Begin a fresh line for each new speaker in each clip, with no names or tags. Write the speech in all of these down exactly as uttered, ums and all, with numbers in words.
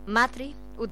मात्रै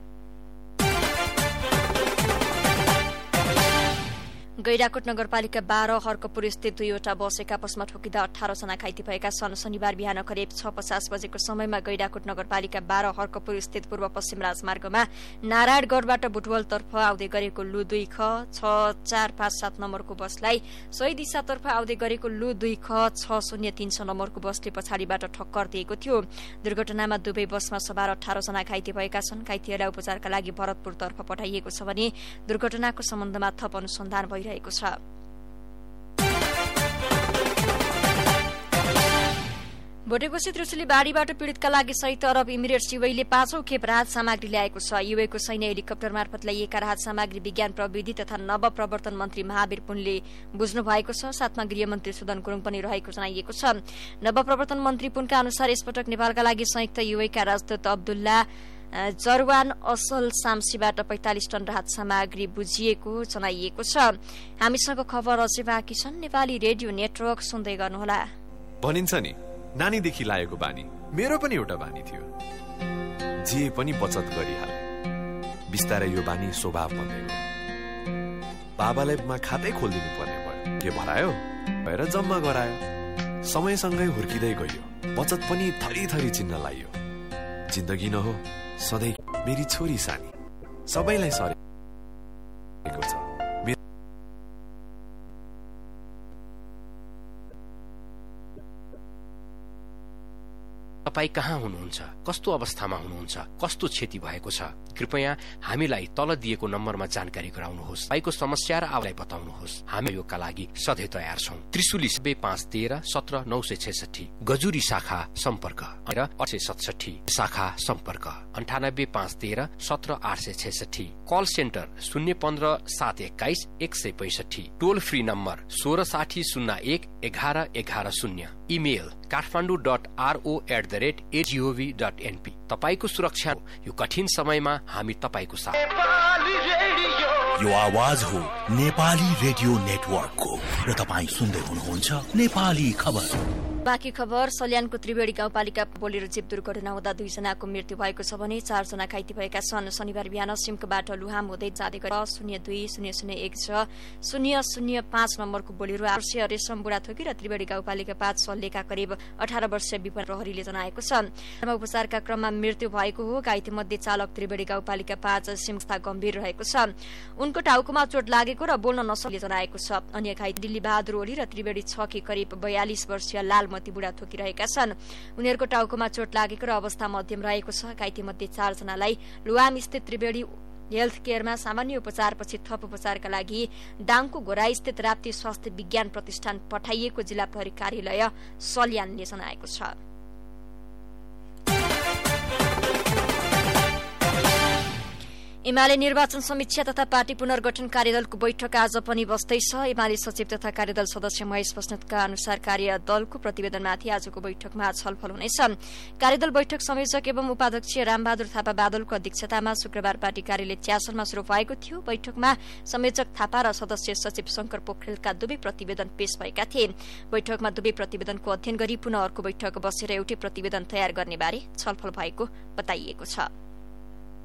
गैराकोट नगरपालिका बाह्र हर्कपुर स्थित दुईवटा बस एक आपसमा ठोकिँदा अठार जना घाइते भएका छन्। शनिबार बिहान करिब छ पचास बजेको समयमा गैराकोट नगरपालिका बाह्र हर्कपुर स्थित पूर्व पश्चिम राजमार्गमा नारायणगढ़बाट बुटवलतर्फ आउँदै गरेको लु दुई ख छ चार पाँच सात नम्बरको बसलाई सही दिशातर्फ आउँदै गरेको लु दुई ख छ शून्य तीन छ नम्बरको बसले पछाडिबाट ठक्कर दिएको थियो। दुर्घटनामा दुवै बसमा सवार अठार जना घाइते भएका छन्। घाइतेहरूलाई उपचारका लागि भरतपुरतर्फ पठाइएको छ भने दुर्घटनाको सम्बन्धमा थप अनुसन्धान भइरहेको छ। भोटेकोशी त्रिशुली बाढ़ीबाट पीड़ितका लागि संयुक्त अरब इमिरेट्स युएले पाँचौं खेप राहत सामग्री ल्याएको छ। युएको सैन्य हेलिकप्टर मार्फत ल्याइएका राहत सामग्री विज्ञान प्रविधि तथा नव प्रवर्तन मन्त्री महावीर पुनले बुझ्नु भएको छ। साथमा गृहमन्त्री सुदन गुरुङ पनि रहेको जनाइएको छ। नव प्रवर्तन मन्त्री पुनका अनुसार यसपटक नेपालका लागि संयुक्त युएका राजदूत अब्दुल्ला जरवान असल सामसीबाट पैंतालिस टन राहत सामग्री बुझिएको जनाइएको छ। हामीसँग खबर अझै बाँकी छन्। नेपाली रेडियो नेटवर्क सुन्दै गर्नुहोला।
भनिन्छ नि नानीदेखि लागेको बानी मेरो पनि एउटा बानी थियो, जे पनि बचत गरिहाले। बिस्तारै यो बानी स्वभाव बन्दै गयो। बाबालाई मा खातै खोलिदिनु पर्ने भयो, के भरायो भएर जम्मा गरायो। समयसँगै हुर्किँदै गयो, बचत पनि थरी थरी चिन्न लाग्यो। जिन्दगी न हो सधैँ मेरी छोरी सानी सबैलाई सरेको छ।
तपाई कहाँ हुनुहुन्छ, कस्तो अवस्थामा हुनुहुन्छ, कस्तो क्षति भएको छ, कृपया हामीलाई तल दिएको नम्बरमा जानकारी गराउनुहोस्। तपाईँको समस्या र आवलाई बताउनुहोस्। हामी योगका लागि सधैँ तयार छौं। त्रिशुली सबै पाँच तेह्र सत्र नौ सय छैसठी, गजुरी शाखा सम्पर्क र आठ सय सतसठी शाखा सम्पर्क अन्ठानब्बे पाँच तेह्र सत्र आठ सय छैसठी, कल सेन्टर शून्य पन्ध्र सात एक्काइस एक सय पैसठी, टोल फ्री नम्बर सोह्र साठी शून्य एक एघार एघार शून्य, email Kathmandu dot RO at the rate एजीओभी dot NP. तपाईँको सुरक्षा यो कठिन समयमा हामी तपाईँको साथ।
यो आवाज हो नेपाली रेडियो नेटवर्कको र तपाईँ सुन्दै हुनुहुन्छ नेपाली खबर।
बाँकी खबर, सल्यानको त्रिवेणी गाउँपालिका बोलेरो जीप दुर्घटना हुँदा दुईजनाको मृत्यु भएको छ भने चारजना घाइते भएका छन्। शनिबार बिहान सिमकोबाट लुहाम हुँदै जाँदै शून्य दुई शून्य शून्य एक छ शून्य शून्य पाँच नम्बरको बोलेरो वर्षीय रेशम बुढाथोकी र त्रिवेणी गाउँपालिका पाँच सल्लेका करिब अठार वर्षीय विपन प्रहरीले जनाएको छ। उपचारका क्रममा मृत्यु भएको हो। घाइते मध्ये चालक त्रिवेणी गाउँपालिका पाँच सिमस्था गम्भीर रहेको छ। उनको टाउकोमा चोट लागेको र बोल्न नसक्ने जनाएको छ। अन्य घाइते दिल्ली बहादुर ओली र त्रिवेणी छकी करिब बयालिस वर्षीय लाल बुढाथोकी रहेका छन्। उनीहरूको टाउकोमा चोट लागेको र अवस्था मध्यम रहेको छ। घाइते मध्ये चारजनालाई लुवाम स्थित त्रिवेणी हेल्थ केयरमा सामान्य उपचारपछि थप उपचारका लागि दाङको घोराई स्थित राप्ती स्वास्थ्य विज्ञान प्रतिष्ठान पठाइएको जिल्ला प्रहरी कार्यालय सल्यानले जनाएको छ। एमाले निर्वाचन समीक्षा तथा पार्टी पुनर्गठन कार्यदलको बैठक आज पनि बस्दैछ। एमाले सचिव तथा कार्यदल सदस्य महेश बस्नेतका अनुसार कार्यदलको प्रतिवेदनमाथि आजको बैठकमा छलफल हुनेछ। कार्यदल बैठक संयोजक एवं उपाध्यक्ष रामबहादुर थापा बादलको अध्यक्षतामा शुक्रबार पार्टी कार्यालय च्यासरमा शुरू भएको थियो। बैठकमा संयोजक थापा र सदस्य सचिव शंकर पोखरेलका दुवै प्रतिवेदन पेश भएका थिए। बैठकमा दुवै प्रतिवेदनको अध्ययन गरी पुनः अर्को बैठक बसेर एउटै प्रतिवेदन तयार गर्ने बारे छलफल भएको बताइएको छ।